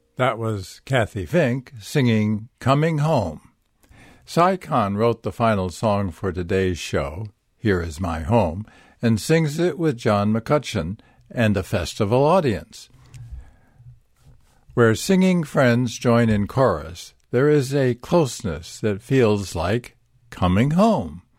That was Kathy Fink singing Coming Home. Cy Kahn wrote the final song for today's show, Here Is My Home, and sings it with John McCutcheon and a festival audience. Where singing friends join in chorus, there is a closeness that feels like coming home.